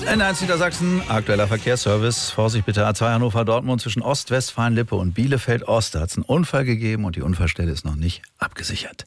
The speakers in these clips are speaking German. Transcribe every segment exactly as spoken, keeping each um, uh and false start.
N eins Niedersachsen, aktueller Verkehrsservice. Vorsicht bitte, A zwei Hannover-Dortmund zwischen Ostwestfalen-Lippe und Bielefeld-Ost. Da hat es einen Unfall gegeben und die Unfallstelle ist noch nicht abgesichert.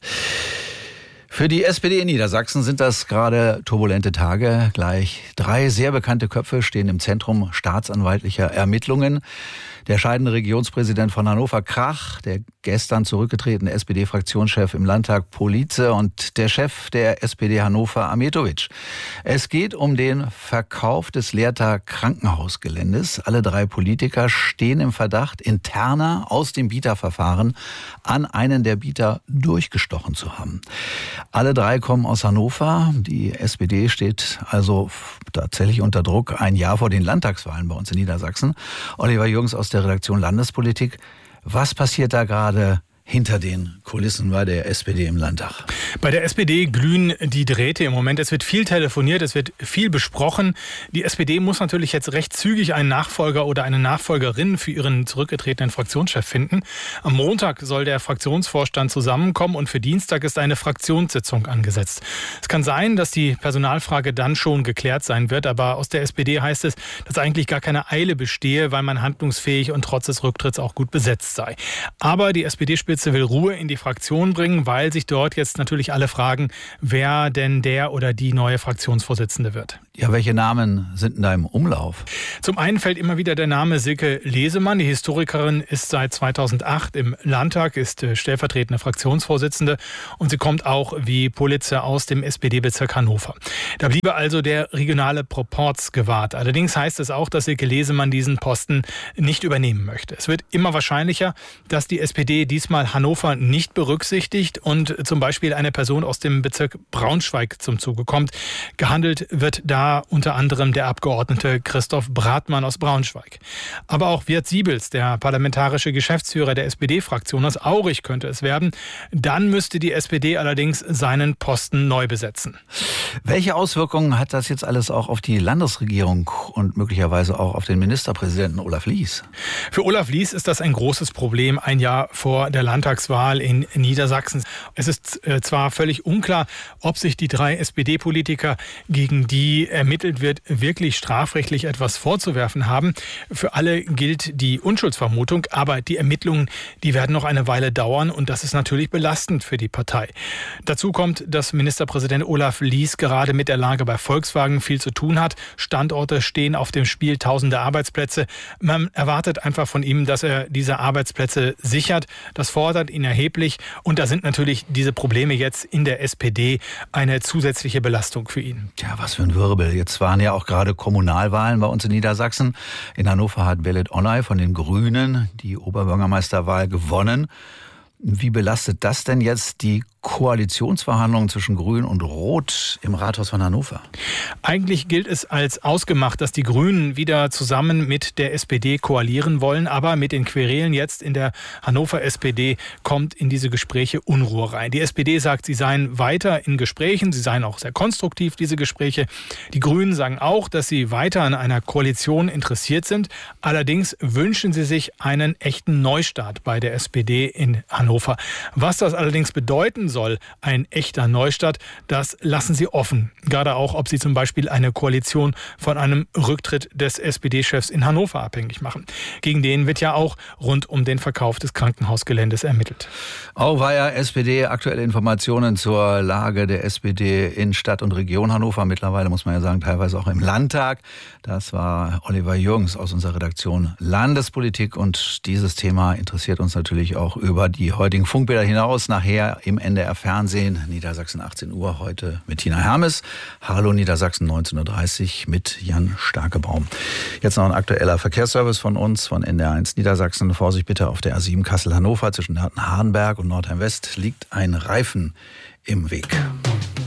Für die S P D in Niedersachsen sind das gerade turbulente Tage. Gleich drei sehr bekannte Köpfe stehen im Zentrum staatsanwaltlicher Ermittlungen. Der scheidende Regionspräsident von Hannover, Krach, der gestern zurückgetretene S P D-Fraktionschef im Landtag, Police, und der Chef der S P D Hannover, Ametovic. Es geht um den Verkauf des Lehrter Krankenhausgeländes. Alle drei Politiker stehen im Verdacht, interner aus dem Bieterverfahren an einen der Bieter durchgestochen zu haben. Alle drei kommen aus Hannover. Die S P D steht also tatsächlich unter Druck, ein Jahr vor den Landtagswahlen bei uns in Niedersachsen. Oliver Jürgens aus der Redaktion Landespolitik. Was passiert da gerade hinter den Kulissen bei der S P D im Landtag? Bei der S P D glühen die Drähte im Moment. Es wird viel telefoniert, es wird viel besprochen. Die S P D muss natürlich jetzt recht zügig einen Nachfolger oder eine Nachfolgerin für ihren zurückgetretenen Fraktionschef finden. Am Montag soll der Fraktionsvorstand zusammenkommen und für Dienstag ist eine Fraktionssitzung angesetzt. Es kann sein, dass die Personalfrage dann schon geklärt sein wird, aber aus der S P D heißt es, dass eigentlich gar keine Eile bestehe, weil man handlungsfähig und trotz des Rücktritts auch gut besetzt sei. Aber die S P D-Spitze will Ruhe in die Fraktion bringen, weil sich dort jetzt natürlich alle fragen, wer denn der oder die neue Fraktionsvorsitzende wird. Ja, welche Namen sind denn da im Umlauf? Zum einen fällt immer wieder der Name Silke Lesemann. Die Historikerin ist seit zweitausendacht im Landtag, ist stellvertretende Fraktionsvorsitzende und sie kommt auch wie Police aus dem S P D-Bezirk Hannover. Da bliebe also der regionale Proporz gewahrt. Allerdings heißt es auch, dass Silke Lesemann diesen Posten nicht übernehmen möchte. Es wird immer wahrscheinlicher, dass die S P D diesmal Hannover nicht berücksichtigt und zum Beispiel eine Person aus dem Bezirk Braunschweig zum Zuge kommt. Gehandelt wird da unter anderem der Abgeordnete Christoph Bratmann aus Braunschweig. Aber auch Wirt Siebels, der parlamentarische Geschäftsführer der S P D-Fraktion aus Aurich, könnte es werden. Dann müsste die S P D allerdings seinen Posten neu besetzen. Welche Auswirkungen hat das jetzt alles auch auf die Landesregierung und möglicherweise auch auf den Ministerpräsidenten Olaf Lies? Für Olaf Lies ist das ein großes Problem, ein Jahr vor der Landtagswahl in Niedersachsen. Es ist äh, zwar völlig unklar, ob sich die drei S P D-Politiker, gegen die ermittelt wird, wirklich strafrechtlich etwas vorzuwerfen haben. Für alle gilt die Unschuldsvermutung, aber die Ermittlungen, die werden noch eine Weile dauern und das ist natürlich belastend für die Partei. Dazu kommt, dass Ministerpräsident Olaf Lies gerade mit der Lage bei Volkswagen viel zu tun hat. Standorte stehen auf dem Spiel, tausende Arbeitsplätze. Man erwartet einfach von ihm, dass er diese Arbeitsplätze sichert. Das fordert ihn erheblich und da sind natürlich diese Probleme jetzt in der S P D eine zusätzliche Belastung für ihn. Tja, was für ein Wirbel. Jetzt waren ja auch gerade Kommunalwahlen bei uns in Niedersachsen. In Hannover hat Belit Onay von den Grünen die Oberbürgermeisterwahl gewonnen. Wie belastet das denn jetzt die Koalitionsverhandlungen zwischen Grün und Rot im Rathaus von Hannover? Eigentlich gilt es als ausgemacht, dass die Grünen wieder zusammen mit der S P D koalieren wollen. Aber mit den Querelen jetzt in der Hannover S P D kommt in diese Gespräche Unruhe rein. Die S P D sagt, sie seien weiter in Gesprächen. Sie seien auch sehr konstruktiv, diese Gespräche. Die Grünen sagen auch, dass sie weiter an einer Koalition interessiert sind. Allerdings wünschen sie sich einen echten Neustart bei der S P D in Hannover. Was das allerdings bedeuten soll, soll ein echter Neustart, das lassen sie offen. Gerade auch, ob sie zum Beispiel eine Koalition von einem Rücktritt des S P D-Chefs in Hannover abhängig machen. Gegen den wird ja auch rund um den Verkauf des Krankenhausgeländes ermittelt. Auweia, S P D, aktuelle Informationen zur Lage der S P D in Stadt und Region Hannover. Mittlerweile muss man ja sagen, teilweise auch im Landtag. Das war Oliver Jürgens aus unserer Redaktion Landespolitik und dieses Thema interessiert uns natürlich auch über die heutigen Funkbilder hinaus. Nachher im N D R Fernsehen, Niedersachsen achtzehn Uhr, heute mit Tina Hermes. Hallo Niedersachsen neunzehn Uhr dreißig mit Jan Starkebaum. Jetzt noch ein aktueller Verkehrsservice von uns, von N D R eins Niedersachsen. Vorsicht bitte auf der A sieben Kassel-Hannover zwischen Hardenberg und Nordheim-West liegt ein Reifen im Weg.